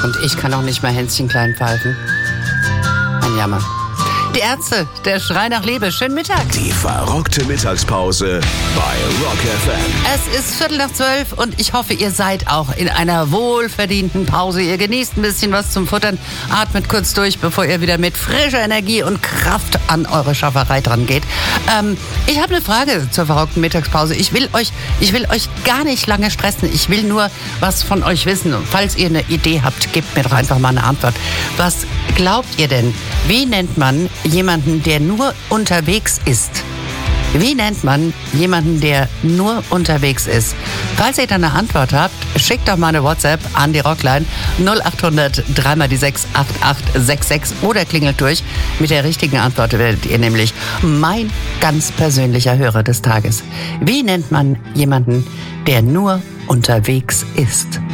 Und ich kann auch nicht mal Hänschen klein falten. Ein Jammer. Die Ärzte, der Schrei nach Liebe. Schönen Mittag. Die verrockte Mittagspause bei Rock FM. Es ist 11:45 und ich hoffe, ihr seid auch in einer wohlverdienten Pause. Ihr genießt ein bisschen was zum Futtern, atmet kurz durch, bevor ihr wieder mit frischer Energie und Kraft an eure Schafferei dran geht. Ich habe eine Frage zur verrockten Mittagspause. Ich will euch gar nicht lange stressen. Ich will nur was von euch wissen. Und falls ihr eine Idee habt, gebt mir doch einfach mal eine Antwort. Was glaubt ihr denn? Wie nennt man jemanden, der nur unterwegs ist? Wie nennt man jemanden, der nur unterwegs ist? Falls ihr da eine Antwort habt, schickt doch mal eine WhatsApp an die Rockline 0800 3x6 8866 oder klingelt durch. Mit der richtigen Antwort werdet ihr nämlich mein ganz persönlicher Hörer des Tages. Wie nennt man jemanden, der nur unterwegs ist?